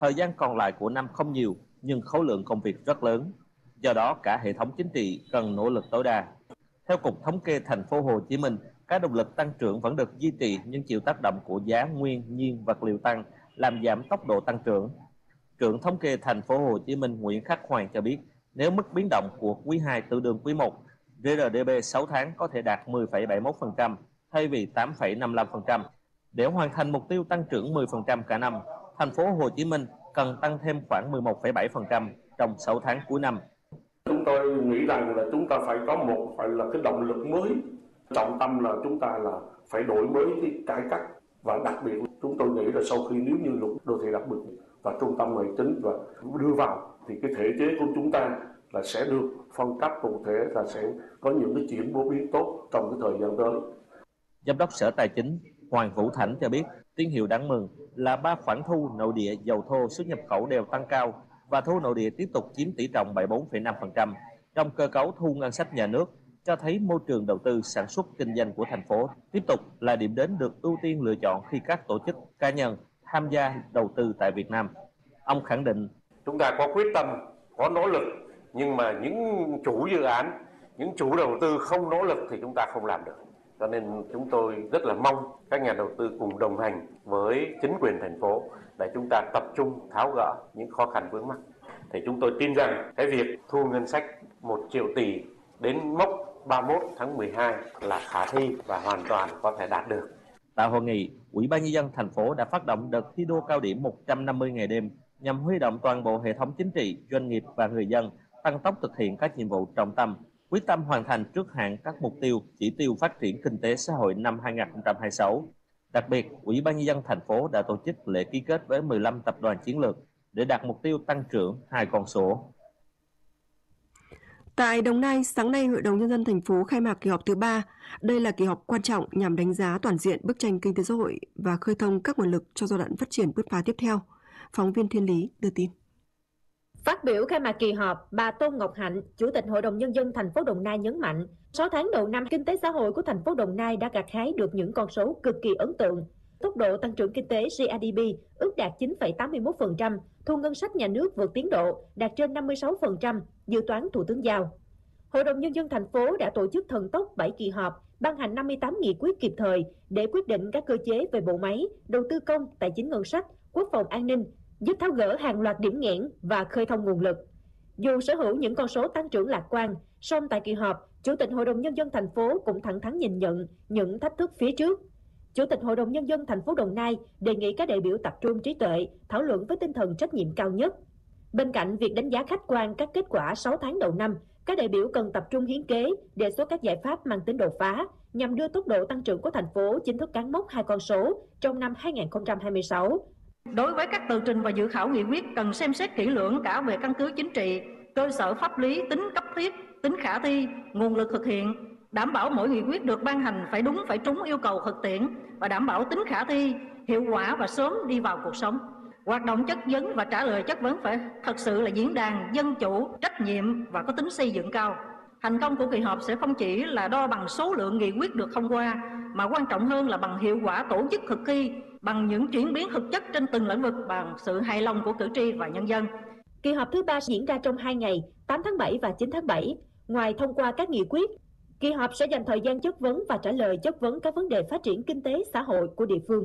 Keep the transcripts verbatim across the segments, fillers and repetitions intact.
Thời gian còn lại của năm không nhiều nhưng khối lượng công việc rất lớn. Do đó cả hệ thống chính trị cần nỗ lực tối đa. Theo Cục Thống kê Thành phố Hồ Chí Minh, các động lực tăng trưởng vẫn được duy trì nhưng chịu tác động của giá nguyên nhiên vật liệu tăng làm giảm tốc độ tăng trưởng. Trưởng Thống kê Thành phố Hồ Chí Minh Nguyễn Khắc Hoàng cho biết, nếu mức biến động của quý hai tương đương quý một, rờ đê pê sáu tháng có thể đạt mười phẩy bảy mươi mốt phần trăm thay vì tám phẩy năm mươi lăm phần trăm. Để hoàn thành mục tiêu tăng trưởng mười phần trăm cả năm, Thành phố Hồ Chí Minh cần tăng thêm khoảng mười một phẩy bảy phần trăm trong sáu tháng cuối năm. Chúng tôi nghĩ rằng là chúng ta phải có một phải là cái động lực mới. Trọng tâm là chúng ta là phải đổi mới cái cải cách, và đặc biệt chúng tôi nghĩ là sau khi nếu như luật đô thị đặc biệt và trung tâm hành chính và đưa vào thì cái thể chế của chúng ta là sẽ được phân cấp cụ thể, là sẽ có những cái chuyển biến tốt trong cái thời gian tới. Giám đốc Sở Tài chính Hoàng Vũ Thảnh cho biết, tín hiệu đáng mừng là ba khoản thu nội địa dầu thô xuất nhập khẩu đều tăng cao và thu nội địa tiếp tục chiếm tỷ trọng bảy mươi bốn phẩy năm phần trăm trong cơ cấu thu ngân sách nhà nước, cho thấy môi trường đầu tư sản xuất kinh doanh của thành phố tiếp tục là điểm đến được ưu tiên lựa chọn khi các tổ chức cá nhân tham gia đầu tư tại Việt Nam. Ông khẳng định, chúng ta có quyết tâm, có nỗ lực, nhưng mà những chủ dự án, những chủ đầu tư không nỗ lực thì chúng ta không làm được. Cho nên chúng tôi rất là mong các nhà đầu tư cùng đồng hành với chính quyền thành phố để chúng ta tập trung tháo gỡ những khó khăn vướng mắc. Thì chúng tôi tin rằng cái việc thu ngân sách một triệu tỷ đến mốc ba mươi mốt tháng mười hai là khả thi và hoàn toàn có thể đạt được. Tại hội nghị, Ủy ban Nhân dân thành phố đã phát động đợt thi đua cao điểm một trăm năm mươi ngày đêm nhằm huy động toàn bộ hệ thống chính trị, doanh nghiệp và người dân tăng tốc thực hiện các nhiệm vụ trọng tâm, quyết tâm hoàn thành trước hạn các mục tiêu, chỉ tiêu phát triển kinh tế xã hội năm hai nghìn không trăm hai mươi sáu. Đặc biệt, Ủy ban Nhân dân thành phố đã tổ chức lễ ký kết với mười lăm tập đoàn chiến lược để đạt mục tiêu tăng trưởng hai con số. Tại Đồng Nai, sáng nay Hội đồng Nhân dân thành phố khai mạc kỳ họp thứ ba. Đây là kỳ họp quan trọng nhằm đánh giá toàn diện bức tranh kinh tế xã hội và khơi thông các nguồn lực cho giai đoạn phát triển bứt phá tiếp theo. Phóng viên Thiên Lý đưa tin. Phát biểu khai mạc kỳ họp, bà Tôn Ngọc Hạnh, Chủ tịch Hội đồng Nhân dân thành phố Đồng Nai nhấn mạnh, sáu tháng đầu năm, kinh tế xã hội của thành phố Đồng Nai đã gặt hái được những con số cực kỳ ấn tượng. Tốc độ tăng trưởng kinh tế giê đê pê ước đạt chín phẩy tám mươi mốt phần trăm, thu ngân sách nhà nước vượt tiến độ, đạt trên năm mươi sáu phần trăm, dự toán Thủ tướng giao. Hội đồng Nhân dân thành phố đã tổ chức thần tốc bảy kỳ họp, ban hành năm mươi tám nghị quyết kịp thời để quyết định các cơ chế về bộ máy, đầu tư công, tài chính ngân sách, quốc phòng an ninh, giúp tháo gỡ hàng loạt điểm nghẽn và khơi thông nguồn lực. Dù sở hữu những con số tăng trưởng lạc quan, song tại kỳ họp, Chủ tịch Hội đồng Nhân dân thành phố cũng thẳng thắn nhìn nhận những thách thức phía trước. Chủ tịch Hội đồng Nhân dân thành phố Đồng Nai đề nghị các đại biểu tập trung trí tuệ, thảo luận với tinh thần trách nhiệm cao nhất. Bên cạnh việc đánh giá khách quan các kết quả sáu tháng đầu năm, các đại biểu cần tập trung hiến kế, đề xuất các giải pháp mang tính đột phá nhằm đưa tốc độ tăng trưởng của thành phố chính thức cán mốc hai con số trong năm hai nghìn không trăm hai mươi sáu. Đối với các tờ trình và dự thảo nghị quyết cần xem xét kỹ lưỡng cả về căn cứ chính trị, cơ sở pháp lý, tính cấp thiết, tính khả thi, nguồn lực thực hiện, đảm bảo mỗi nghị quyết được ban hành phải đúng phải trúng yêu cầu thực tiễn và đảm bảo tính khả thi, hiệu quả và sớm đi vào cuộc sống. Hoạt động chất vấn và trả lời chất vấn phải thật sự là diễn đàn dân chủ, trách nhiệm và có tính xây dựng cao. Thành công của kỳ họp sẽ không chỉ là đo bằng số lượng nghị quyết được thông qua, mà quan trọng hơn là bằng hiệu quả tổ chức thực thi, bằng những chuyển biến thực chất trên từng lĩnh vực, bằng sự hài lòng của cử tri và nhân dân. Kỳ họp thứ ba diễn ra trong hai ngày, tám tháng bảy và chín tháng bảy. Ngoài thông qua các nghị quyết, kỳ họp sẽ dành thời gian chất vấn và trả lời chất vấn các vấn đề phát triển kinh tế xã hội của địa phương.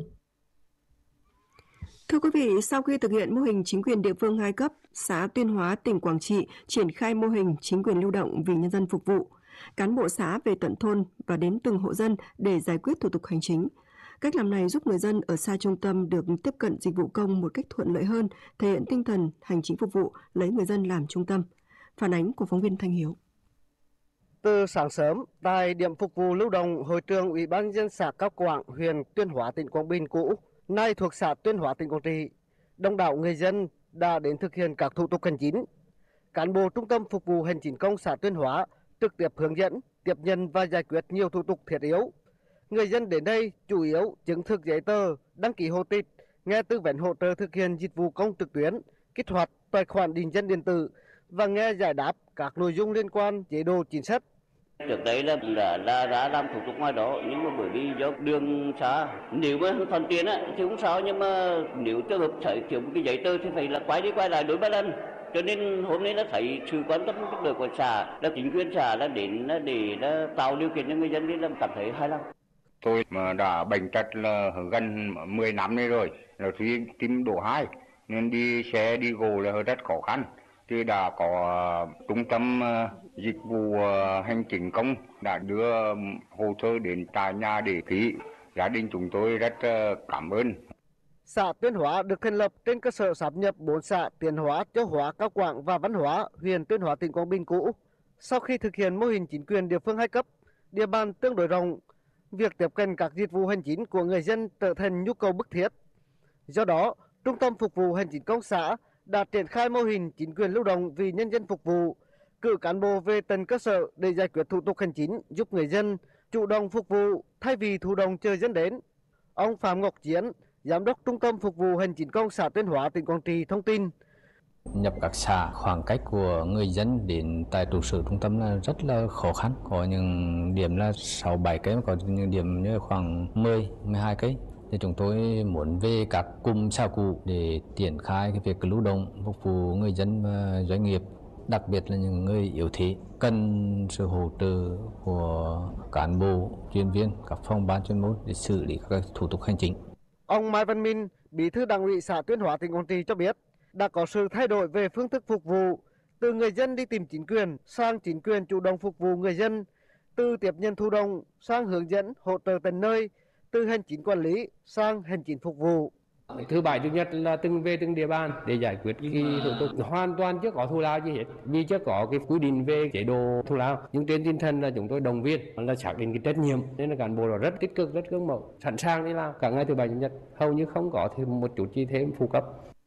Thưa quý vị, sau khi thực hiện mô hình chính quyền địa phương hai cấp, xã Tuyên Hóa, tỉnh Quảng Trị triển khai mô hình chính quyền lưu động vì nhân dân phục vụ. Cán bộ xã về tận thôn và đến từng hộ dân để giải quyết thủ tục hành chính. Cách làm này giúp người dân ở xa trung tâm được tiếp cận dịch vụ công một cách thuận lợi hơn, thể hiện tinh thần hành chính phục vụ, lấy người dân làm trung tâm. Phản ánh của phóng viên Thanh Hiếu. Từ sáng sớm, tại điểm phục vụ lưu động Hội trường Ủy ban nhân dân xã Cao Quảng, huyện Tuyên Hóa, tỉnh Quảng Bình cũ, nay thuộc xã Tuyên Hóa, tỉnh Quảng Trị, đông đảo người dân đã đến thực hiện các thủ tục hành chính. Cán bộ trung tâm phục vụ hành chính công xã Tuyên Hóa trực tiếp hướng dẫn, tiếp nhận và giải quyết nhiều thủ tục thiết yếu. Người dân đến đây chủ yếu chứng thực giấy tờ, đăng ký hộ tịch, nghe tư vấn hỗ trợ thực hiện dịch vụ công trực tuyến, kích hoạt tài khoản định danh điện tử và nghe giải đáp các nội dung liên quan chế độ chính sách. Trước đây là đã, đã, đã làm thủ tục ngoài đó, nhưng mà bởi vì do đường xa, nếu mà thuận tiện á thì không sao, nhưng mà nếu trường hợp phải thiếu một cái giấy tờ thì phải là quay đi quay lại đối ba lần. Cho nên hôm nay đã thấy sự quan tâm giúp đỡ của xã, là chính quyền xã đã đến để đã tạo điều kiện cho người dân đi làm cảm thấy hài lòng. Tôi mà đã bệnh tật là gần mười năm nay rồi, là suy tim độ hai nên đi xe đi gồ là rất khó khăn. Thì đã có uh, trung tâm uh, dịch vụ uh, hành chính công đã đưa hồ sơ đến tại nhà để ký. Gia đình chúng tôi rất uh, cảm ơn. Xã Tuyên Hóa được thành lập trên cơ sở sáp nhập bốn xã Tiến Hóa, Châu Hóa, Cao Quảng và Văn Hóa, huyện Tuyên Hóa, tỉnh Quảng Bình cũ. Sau khi thực hiện mô hình chính quyền địa phương hai cấp, địa bàn tương đối rộng, việc tiếp cận các dịch vụ hành chính của người dân trở thành nhu cầu bức thiết. Do đó, Trung tâm Phục vụ Hành chính công xã đã triển khai mô hình chính quyền lưu động vì nhân dân phục vụ, cử cán bộ về tận cơ sở để giải quyết thủ tục hành chính, giúp người dân chủ động phục vụ thay vì thụ động chờ dân đến. Ông Phạm Ngọc Chiến, Giám đốc Trung tâm Phục vụ Hành chính công xã Tuyên Hóa, tỉnh Quảng Trị thông tin. Nhập các xã, khoảng cách của người dân đến tại trụ sở trung tâm là rất là khó khăn. Có những điểm là sáu bảy cây, có những điểm như khoảng mười, mười hai cây. Thì chúng tôi muốn về các cụm xã cũ để triển khai cái việc lưu động phục vụ người dân và doanh nghiệp, đặc biệt là những người yếu thế cần sự hỗ trợ của cán bộ, chuyên viên, các phòng ban chuyên môn để xử lý các thủ tục hành chính. Ông Mai Văn Minh, Bí thư Đảng ủy xã Tuyên Hóa, tỉnh Quảng Trị cho biết đã có sự thay đổi về phương thức phục vụ, từ người dân đi tìm chính quyền sang chính quyền chủ động phục vụ người dân, từ tiếp nhận thụ động sang hướng dẫn hỗ trợ tận nơi, từ hành chính quản lý sang hành chính phục vụ. Thứ bảy chủ nhật là từng về từng địa bàn để giải quyết cái thủ tục, hoàn toàn chưa có thù lao gì hết, vì chưa có cái quy định về chế độ thù lao. Nhưng trên tinh thần là chúng tôi động viên, là xác định cái trách nhiệm, nên là cán bộ là rất tích cực, rất gương mẫu, sẵn sàng đi làm cả ngày thứ bảy chủ nhật, hầu như không có thêm một chút chi thêm phụ cấp.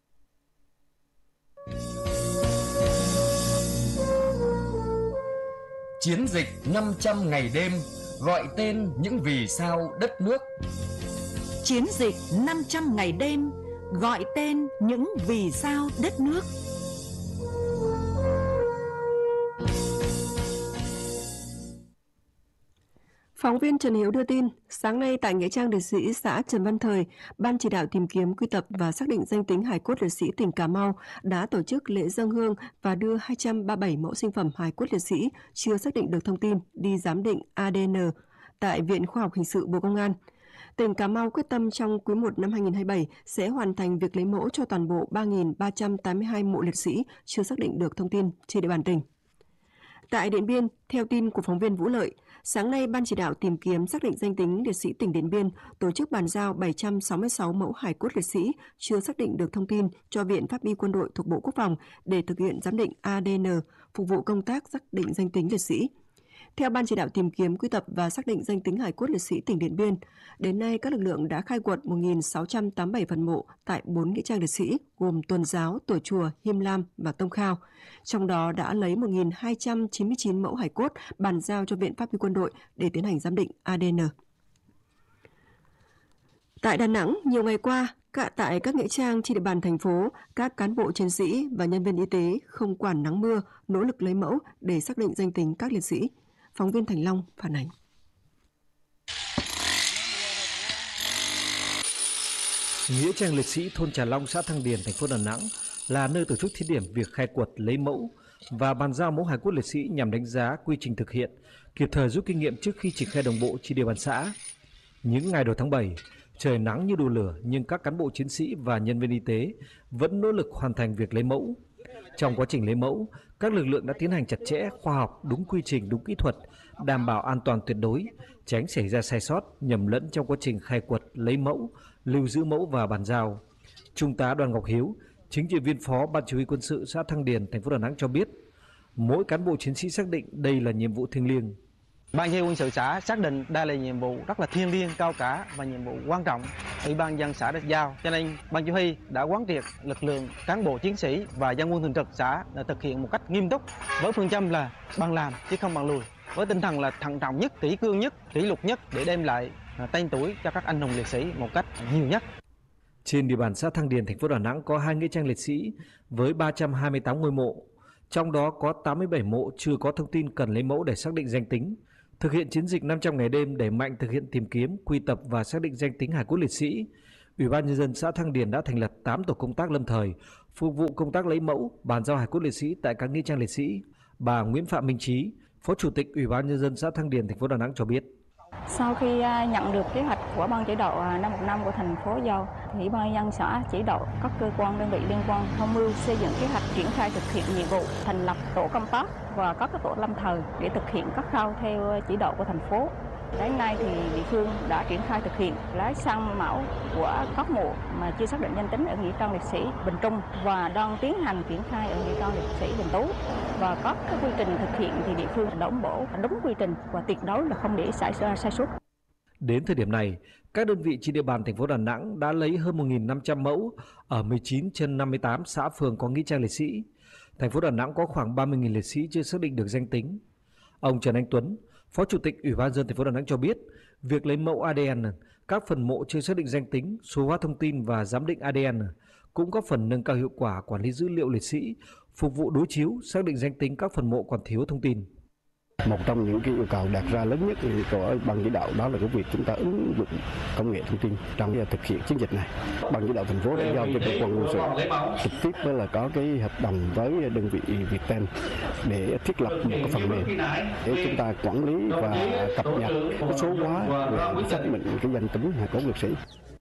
Chiến dịch năm trăm ngày đêm gọi tên những vì sao đất nước. Chiến dịch năm trăm ngày đêm gọi tên những vì sao đất nước. Phóng viên Trần Hiếu đưa tin, sáng nay tại nghĩa trang liệt sĩ xã Trần Văn Thời, Ban chỉ đạo tìm kiếm, quy tập và xác định danh tính hài cốt liệt sĩ tỉnh Cà Mau đã tổ chức lễ dâng hương và đưa hai trăm ba mươi bảy mẫu sinh phẩm hài cốt liệt sĩ chưa xác định được thông tin đi giám định a đê en tại Viện Khoa học Hình sự Bộ Công an. Tỉnh Cà Mau quyết tâm trong quý một năm hai nghìn không trăm hai mươi bảy sẽ hoàn thành việc lấy mẫu cho toàn bộ ba nghìn ba trăm tám mươi hai mộ liệt sĩ chưa xác định được thông tin trên địa bàn tỉnh. Tại Điện Biên, theo tin của phóng viên Vũ Lợi, sáng nay Ban chỉ đạo tìm kiếm xác định danh tính liệt sĩ tỉnh Điện Biên tổ chức bàn giao bảy trăm sáu mươi sáu mẫu hài cốt liệt sĩ chưa xác định được thông tin cho Viện Pháp y Quân đội thuộc Bộ Quốc phòng để thực hiện giám định a đê en phục vụ công tác xác định danh tính liệt sĩ. Theo Ban chỉ đạo tìm kiếm, quy tập và xác định danh tính hài cốt liệt sĩ tỉnh Điện Biên, đến nay các lực lượng đã khai quật một nghìn sáu trăm tám mươi bảy phần mộ tại bốn nghĩa trang liệt sĩ gồm Tuần Giáo, Tủa Chùa, Hiêm Lam và Tông Khao. Trong đó đã lấy một nghìn hai trăm chín mươi chín mẫu hài cốt bàn giao cho Viện Pháp y Quân đội để tiến hành giám định a đê en. Tại Đà Nẵng, nhiều ngày qua, cả tại các nghĩa trang trên địa bàn thành phố, các cán bộ chiến sĩ và nhân viên y tế không quản nắng mưa, nỗ lực lấy mẫu để xác định danh tính các liệt sĩ. Phóng viên Thành Long phản ánh. Nghĩa trang liệt sĩ thôn Trà Long, xã Thăng Điền, thành phố Đà Nẵng là nơi tổ chức thí điểm việc khai quật, lấy mẫu và bàn giao mẫu hài cốt liệt sĩ nhằm đánh giá quy trình thực hiện, kịp thời rút kinh nghiệm trước khi triển khai đồng bộ trên địa bàn xã. Những ngày đầu tháng bảy, trời nắng như đổ lửa nhưng các cán bộ chiến sĩ và nhân viên y tế vẫn nỗ lực hoàn thành việc lấy mẫu. Trong quá trình lấy mẫu, các lực lượng đã tiến hành chặt chẽ, khoa học, đúng quy trình, đúng kỹ thuật, đảm bảo an toàn tuyệt đối, tránh xảy ra sai sót, nhầm lẫn trong quá trình khai quật, lấy mẫu, lưu giữ mẫu và bàn giao. Trung tá Đoàn Ngọc Hiếu, chính trị viên phó Ban chỉ huy quân sự xã Thăng Điền, thành phố Đà Nẵng cho biết, mỗi cán bộ chiến sĩ xác định đây là nhiệm vụ thiêng liêng. Ban chỉ huy quân sự xã xác định đây là nhiệm vụ rất là thiêng liêng, cao cả và nhiệm vụ quan trọng Ủy ban nhân dân xã đã giao, cho nên ban chỉ huy đã quán triệt lực lượng cán bộ chiến sĩ và dân quân thường trực xã đã thực hiện một cách nghiêm túc với phương châm là bằng làm chứ không bằng lùi, với tinh thần là thận trọng nhất, kỷ cương nhất, kỷ luật nhất để đem lại tên tuổi cho các anh hùng liệt sĩ một cách nhiều nhất. Trên địa bàn xã Thăng Điền, thành phố Đà Nẵng có hai nghĩa trang liệt sĩ với ba trăm hai mươi tám ngôi mộ. Trong đó có tám mươi bảy mộ chưa có thông tin cần lấy mẫu để xác định danh tính. Thực hiện chiến dịch năm trăm ngày đêm đẩy mạnh thực hiện tìm kiếm, quy tập và xác định danh tính hài cốt liệt sĩ, Ủy ban Nhân dân xã Thăng Điền đã thành lập tám tổ công tác lâm thời phục vụ công tác lấy mẫu, bàn giao hài cốt liệt sĩ tại các nghĩa trang liệt sĩ. Bà Nguyễn Phạm Minh Trí, Phó Chủ tịch Ủy ban Nhân dân xã Thăng Điền, thành phố Đà Nẵng cho biết. Sau khi nhận được kế hoạch của Ban chỉ đạo năm một năm của thành phố giao, thì Ủy ban nhân dân xã chỉ đạo các cơ quan đơn vị liên quan tham mưu xây dựng kế hoạch triển khai thực hiện nhiệm vụ, thành lập tổ công tác và các tổ lâm thời để thực hiện các khâu theo chỉ đạo của thành phố. Đến nay thì địa phương đã triển khai thực hiện lấy sang mẫu của các mộ mà chưa xác định danh tính ở nghĩa trang liệt sĩ Bình Trung và đang tiến hành triển khai ở nghĩa trang liệt sĩ Bình Tú. Và các cái quy trình thực hiện thì địa phương đảm bảo đúng quy trình và tuyệt đối là không để xảy ra sai sót. Đến thời điểm này, các đơn vị trên địa bàn thành phố Đà Nẵng đã lấy hơn một nghìn năm trăm mẫu ở mười chín trên năm mươi tám xã phường có nghĩa trang liệt sĩ. Thành phố Đà Nẵng có khoảng ba mươi nghìn liệt sĩ chưa xác định được danh tính. Ông Trần Anh Tuấn, Phó Chủ tịch Ủy ban nhân dân thành phố Đà Nẵng cho biết, việc lấy mẫu a đê en, các phần mộ chưa xác định danh tính, số hóa thông tin và giám định a đê en cũng góp phần nâng cao hiệu quả quản lý dữ liệu liệt sĩ, phục vụ đối chiếu, xác định danh tính các phần mộ còn thiếu thông tin. Một trong những cái yêu cầu đặt ra lớn nhất của Ban chỉ đạo đó là cái việc chúng ta ứng dụng công nghệ thông tin trong thực hiện chiến dịch này. Ban chỉ đạo thành phố đã giao cho cơ quan quân sự trực tiếp với là có cái hợp đồng với đơn vị Viettel để thiết lập một cái phần mềm để chúng ta quản lý và cập nhật cái số hóa về xác định cái danh tính hài cốt liệt sĩ.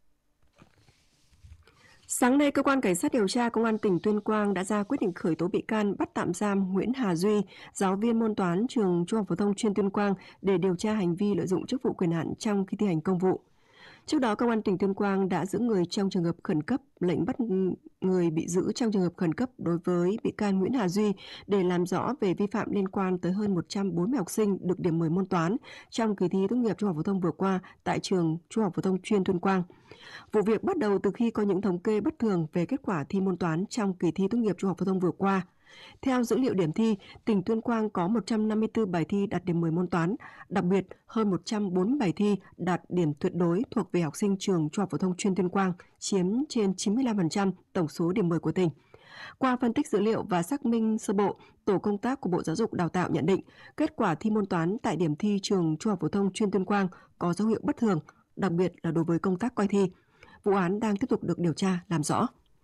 Sáng nay, Cơ quan Cảnh sát điều tra Công an tỉnh Tuyên Quang đã ra quyết định khởi tố bị can bắt tạm giam Nguyễn Hà Duy, giáo viên môn toán trường Trung học phổ thông chuyên Tuyên Quang để điều tra hành vi lợi dụng chức vụ quyền hạn trong khi thi hành công vụ. Trước đó, Công an tỉnh Tuyên Quang đã giữ người trong trường hợp khẩn cấp, lệnh bắt người bị giữ trong trường hợp khẩn cấp đối với bị can Nguyễn Hà Duy để làm rõ về vi phạm liên quan tới hơn một trăm bốn mươi học sinh được điểm mười môn toán trong kỳ thi tốt nghiệp Trung học phổ thông vừa qua tại trường Trung học phổ thông chuyên Tuyên Quang. Vụ việc bắt đầu từ khi có những thống kê bất thường về kết quả thi môn toán trong kỳ thi tốt nghiệp Trung học phổ thông vừa qua. Theo dữ liệu điểm thi, tỉnh Tuyên Quang có một trăm năm mươi tư bài thi đạt điểm mười môn toán, đặc biệt hơn một trăm bốn mươi bài thi đạt điểm tuyệt đối thuộc về học sinh trường Trung học phổ thông chuyên Tuyên Quang, chiếm trên chín mươi lăm phần trăm tổng số điểm mười của tỉnh. Qua phân tích dữ liệu và xác minh sơ bộ, tổ công tác của Bộ Giáo dục Đào tạo nhận định kết quả thi môn toán tại điểm thi trường Trung học phổ thông chuyên Tuyên Quang có dấu hiệu bất thường, đặc biệt là đối với công tác coi thi. Vụ án đang tiếp tục được điều tra, làm rõ.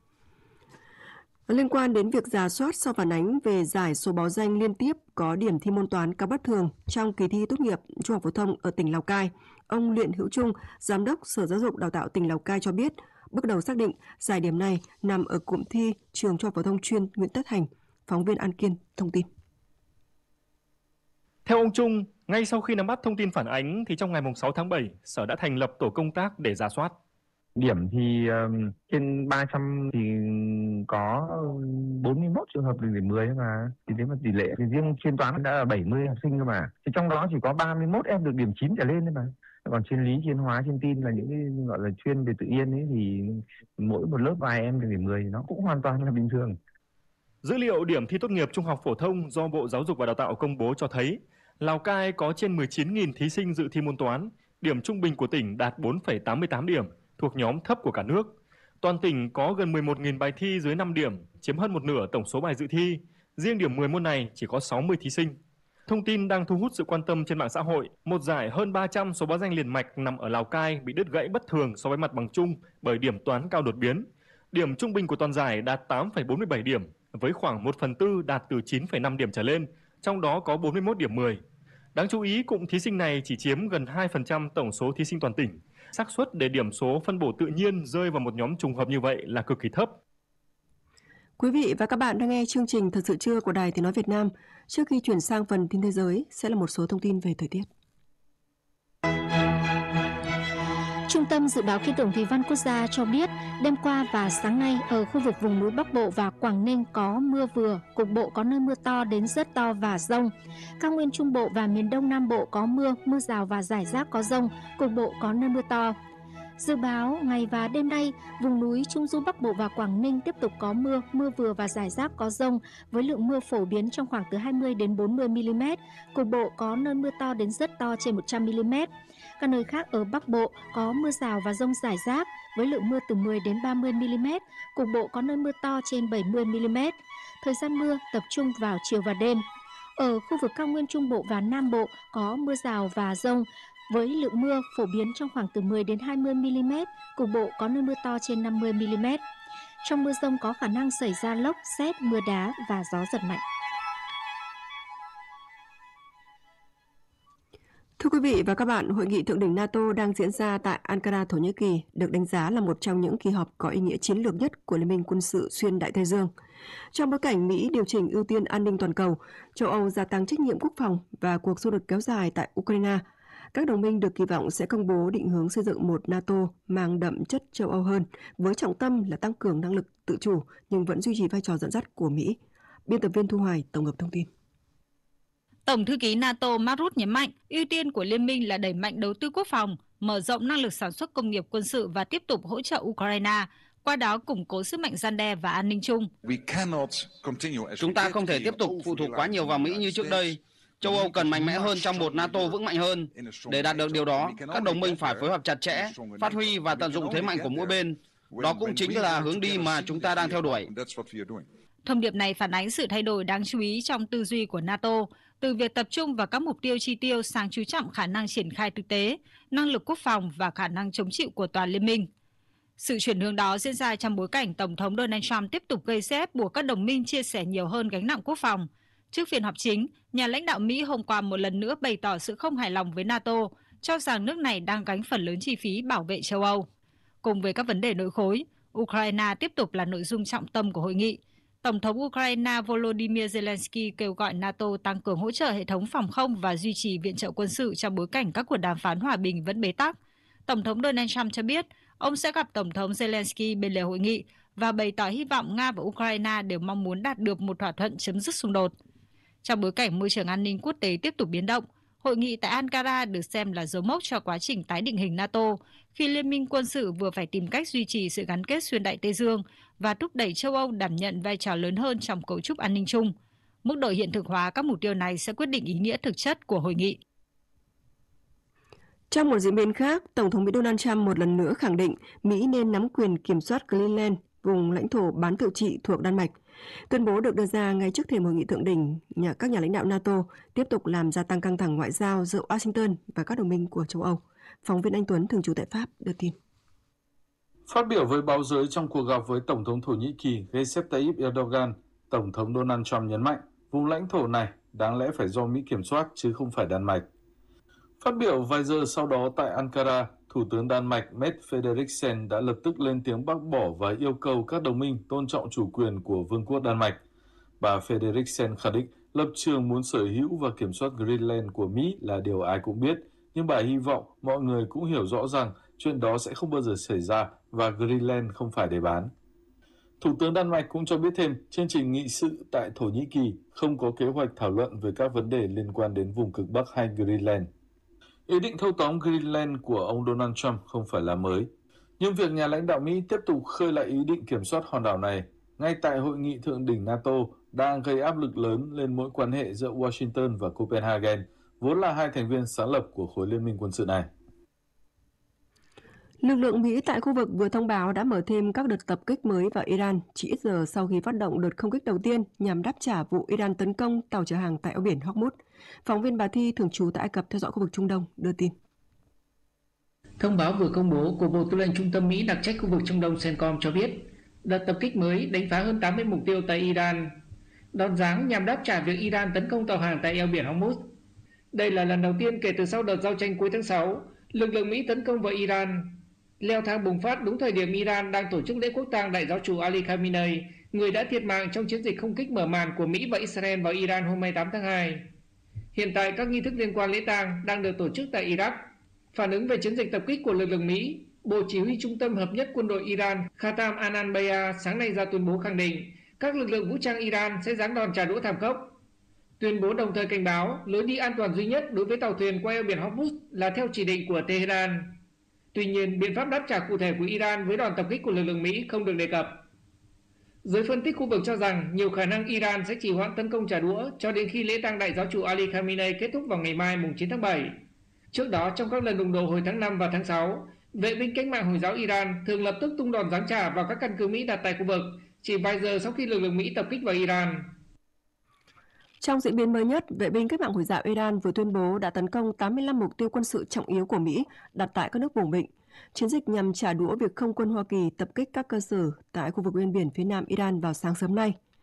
Liên quan đến việc rà soát sau phản ánh về giải số báo danh liên tiếp có điểm thi môn toán cao bất thường trong kỳ thi tốt nghiệp Trung học phổ thông ở tỉnh Lào Cai, ông Luyện Hữu Trung, Giám đốc Sở Giáo dục Đào tạo tỉnh Lào Cai cho biết, bước đầu xác định giải điểm này nằm ở cụm thi trường Trung học phổ thông chuyên Nguyễn Tất Thành. Phóng viên An Kiên thông tin. Theo ông Trung, ngay sau khi nắm bắt thông tin phản ánh thì trong ngày sáu tháng bảy, Sở đã thành lập tổ công tác để rà soát. Điểm thì um, trên ba trăm thì có bốn mươi mốt trường hợp được điểm mười mà. Thì nếu mà tỷ lệ thì riêng chuyên toán đã là bảy mươi học sinh cơ mà. Thì trong đó chỉ có ba mươi mốt em được điểm chín trở lên thôi mà. Còn chuyên lý, chuyên hóa, chuyên tin là những cái gọi là chuyên về tự nhiên ấy thì mỗi một lớp vài em được điểm mười thì nó cũng hoàn toàn là bình thường. Dữ liệu điểm thi tốt nghiệp trung học phổ thông do Bộ Giáo dục và Đào tạo công bố cho thấy Lào Cai có trên mười chín nghìn thí sinh dự thi môn toán, điểm trung bình của tỉnh đạt bốn phẩy tám mươi tám điểm, thuộc nhóm thấp của cả nước. Toàn tỉnh có gần mười một nghìn bài thi dưới năm điểm, chiếm hơn một nửa tổng số bài dự thi. Riêng điểm mười môn này chỉ có sáu mươi thí sinh. Thông tin đang thu hút sự quan tâm trên mạng xã hội. Một giải hơn ba trăm số báo danh liền mạch nằm ở Lào Cai bị đứt gãy bất thường so với mặt bằng chung bởi điểm toán cao đột biến. Điểm trung bình của toàn giải đạt tám phẩy bốn mươi bảy điểm, với khoảng một phần tư đạt từ chín phẩy năm điểm trở lên, trong đó có bốn mươi mốt điểm mười. Đáng chú ý, cụm thí sinh này chỉ chiếm gần hai phần trăm tổng số thí sinh toàn tỉnh. Xác suất để điểm số phân bổ tự nhiên rơi vào một nhóm trùng hợp như vậy là cực kỳ thấp. Quý vị và các bạn đang nghe chương trình Thật sự trưa của Đài Tiếng nói Việt Nam. Trước khi chuyển sang phần tin thế giới sẽ là một số thông tin về thời tiết. Trung tâm Dự báo Khí tượng Thủy văn Quốc gia cho biết, đêm qua và sáng nay ở khu vực vùng núi Bắc Bộ và Quảng Ninh có mưa vừa, cục bộ có nơi mưa to đến rất to và dông. Cao nguyên Trung Bộ và miền Đông Nam Bộ có mưa, mưa rào và rải rác có dông, cục bộ có nơi mưa to. Dự báo ngày và đêm nay, vùng núi Trung Du Bắc Bộ và Quảng Ninh tiếp tục có mưa, mưa vừa và rải rác có dông với lượng mưa phổ biến trong khoảng từ hai mươi đến bốn mươi mi-li-mét, cục bộ có nơi mưa to đến rất to trên một trăm mi-li-mét. Các nơi khác ở Bắc Bộ có mưa rào và dông rải rác với lượng mưa từ mười đến ba mươi mi-li-mét, cục bộ có nơi mưa to trên bảy mươi mi-li-mét. Thời gian mưa tập trung vào chiều và đêm. Ở khu vực cao nguyên Trung Bộ và Nam Bộ có mưa rào và dông với lượng mưa phổ biến trong khoảng từ mười đến hai mươi mi-li-mét, cục bộ có nơi mưa to trên năm mươi mi-li-mét. Trong mưa dông có khả năng xảy ra lốc, sét, mưa đá và gió giật mạnh. Thưa quý vị và các bạn, Hội nghị Thượng đỉnh NATO đang diễn ra tại Ankara, Thổ Nhĩ Kỳ, được đánh giá là một trong những kỳ họp có ý nghĩa chiến lược nhất của Liên minh quân sự xuyên Đại Tây Dương. Trong bối cảnh Mỹ điều chỉnh ưu tiên an ninh toàn cầu, châu Âu gia tăng trách nhiệm quốc phòng và cuộc xung đột kéo dài tại Ukraine, các đồng minh được kỳ vọng sẽ công bố định hướng xây dựng một NATO mang đậm chất châu Âu hơn, với trọng tâm là tăng cường năng lực tự chủ nhưng vẫn duy trì vai trò dẫn dắt của Mỹ. Biên tập viên Thu Hoài tổng hợp thông tin. Tổng thư ký NATO Mark Rutte nhấn mạnh, ưu tiên của liên minh là đẩy mạnh đầu tư quốc phòng, mở rộng năng lực sản xuất công nghiệp quân sự và tiếp tục hỗ trợ Ukraine, qua đó củng cố sức mạnh răn đe và an ninh chung. Chúng ta không thể tiếp tục phụ thuộc quá nhiều vào Mỹ như trước đây. Châu Âu cần mạnh mẽ hơn trong một NATO vững mạnh hơn. Để đạt được điều đó, các đồng minh phải phối hợp chặt chẽ, phát huy và tận dụng thế mạnh của mỗi bên. Đó cũng chính là hướng đi mà chúng ta đang theo đuổi. Thông điệp này phản ánh sự thay đổi đáng chú ý trong tư duy của NATO, từ việc tập trung vào các mục tiêu chi tiêu sang chú trọng khả năng triển khai thực tế, năng lực quốc phòng và khả năng chống chịu của toàn liên minh. Sự chuyển hướng đó diễn ra trong bối cảnh Tổng thống Donald Trump tiếp tục gây sức ép buộc các đồng minh chia sẻ nhiều hơn gánh nặng quốc phòng. Trước phiên họp chính, nhà lãnh đạo Mỹ hôm qua một lần nữa bày tỏ sự không hài lòng với NATO, cho rằng nước này đang gánh phần lớn chi phí bảo vệ châu Âu. Cùng với các vấn đề nội khối, Ukraine tiếp tục là nội dung trọng tâm của hội nghị. Tổng thống Ukraine Volodymyr Zelensky kêu gọi NATO tăng cường hỗ trợ hệ thống phòng không và duy trì viện trợ quân sự trong bối cảnh các cuộc đàm phán hòa bình vẫn bế tắc. Tổng thống Donald Trump cho biết ông sẽ gặp Tổng thống Zelensky bên lề hội nghị và bày tỏ hy vọng Nga và Ukraine đều mong muốn đạt được một thỏa thuận chấm dứt xung đột. Trong bối cảnh môi trường an ninh quốc tế tiếp tục biến động, hội nghị tại Ankara được xem là dấu mốc cho quá trình tái định hình NATO, khi liên minh quân sự vừa phải tìm cách duy trì sự gắn kết xuyên Đại Tây Dương và thúc đẩy châu Âu đảm nhận vai trò lớn hơn trong cấu trúc an ninh chung. Mức độ hiện thực hóa các mục tiêu này sẽ quyết định ý nghĩa thực chất của hội nghị. Trong một diễn biến khác, Tổng thống Mỹ Donald Trump một lần nữa khẳng định Mỹ nên nắm quyền kiểm soát Greenland, vùng lãnh thổ bán tự trị thuộc Đan Mạch. Tuyên bố được đưa ra ngay trước thềm hội nghị thượng đỉnh nhà các nhà lãnh đạo NATO tiếp tục làm gia tăng căng thẳng ngoại giao giữa Washington và các đồng minh của châu Âu. Phóng viên Anh Tuấn thường trú tại Pháp đưa tin. Phát biểu với báo giới trong cuộc gặp với Tổng thống Thổ Nhĩ Kỳ Recep Tayyip Erdogan, Tổng thống Donald Trump nhấn mạnh vùng lãnh thổ này đáng lẽ phải do Mỹ kiểm soát chứ không phải Đan Mạch. Phát biểu vài giờ sau đó tại Ankara, Thủ tướng Đan Mạch Mette Frederiksen đã lập tức lên tiếng bác bỏ và yêu cầu các đồng minh tôn trọng chủ quyền của Vương quốc Đan Mạch. Bà Frederiksen khẳng định lập trường muốn sở hữu và kiểm soát Greenland của Mỹ là điều ai cũng biết, nhưng bà hy vọng mọi người cũng hiểu rõ rằng chuyện đó sẽ không bao giờ xảy ra và Greenland không phải để bán. Thủ tướng Đan Mạch cũng cho biết thêm, chương trình nghị sự tại Thổ Nhĩ Kỳ không có kế hoạch thảo luận về các vấn đề liên quan đến vùng cực Bắc hay Greenland. Ý định thâu tóm Greenland của ông Donald Trump không phải là mới, nhưng việc nhà lãnh đạo Mỹ tiếp tục khơi lại ý định kiểm soát hòn đảo này ngay tại hội nghị thượng đỉnh NATO đang gây áp lực lớn lên mối quan hệ giữa Washington và Copenhagen, vốn là hai thành viên sáng lập của khối liên minh quân sự này. Lực lượng Mỹ tại khu vực vừa thông báo đã mở thêm các đợt tập kích mới vào Iran chỉ ít giờ sau khi phát động đợt không kích đầu tiên nhằm đáp trả vụ Iran tấn công tàu chở hàng tại eo biển Hormuz. Phóng viên Bà Thi thường trú tại Ai Cập theo dõi khu vực Trung Đông đưa tin. Thông báo vừa công bố của Bộ Tư lệnh Trung tâm Mỹ đặc trách khu vực Trung Đông CENTCOM cho biết đợt tập kích mới đánh phá hơn tám mươi mục tiêu tại Iran, đòn giáng nhằm đáp trả việc Iran tấn công tàu hàng tại eo biển Hormuz. Đây là lần đầu tiên kể từ sau đợt giao tranh cuối tháng sáu, lực lượng Mỹ tấn công vào Iran. Leo thang bùng phát đúng thời điểm Iran đang tổ chức lễ quốc tang đại giáo chủ Ali Khamenei, người đã thiệt mạng trong chiến dịch không kích mở màn của Mỹ và Israel vào Iran hôm hai mươi tám tháng hai. Hiện tại các nghi thức liên quan lễ tang đang được tổ chức tại Iraq. Phản ứng về chiến dịch tập kích của lực lượng Mỹ, Bộ Chỉ huy Trung tâm Hợp nhất Quân đội Iran Khatam Ananbayah sáng nay ra tuyên bố khẳng định các lực lượng vũ trang Iran sẽ giáng đòn trả đũa thảm khốc. Tuyên bố đồng thời cảnh báo lối đi an toàn duy nhất đối với tàu thuyền qua eo biển Hormuz là theo chỉ định của Tehran. Tuy nhiên, biện pháp đáp trả cụ thể của Iran với đòn tập kích của lực lượng Mỹ không được đề cập. Giới phân tích khu vực cho rằng nhiều khả năng Iran sẽ trì hoãn tấn công trả đũa cho đến khi lễ tang đại giáo chủ Ali Khamenei kết thúc vào ngày mai chín tháng bảy. Trước đó, trong các lần đụng độ hồi tháng năm và tháng sáu, vệ binh cách mạng Hồi giáo Iran thường lập tức tung đòn giáng trả vào các căn cứ Mỹ đặt tại khu vực chỉ vài giờ sau khi lực lượng Mỹ tập kích vào Iran. Trong diễn biến mới nhất, vệ binh cách mạng Hồi giáo Iran vừa tuyên bố đã tấn công tám mươi lăm mục tiêu quân sự trọng yếu của Mỹ đặt tại các nước vùng vịnh. Chiến dịch nhằm trả đũa việc không quân Hoa Kỳ tập kích các cơ sở tại khu vực ven biển phía nam Iran vào sáng sớm nay.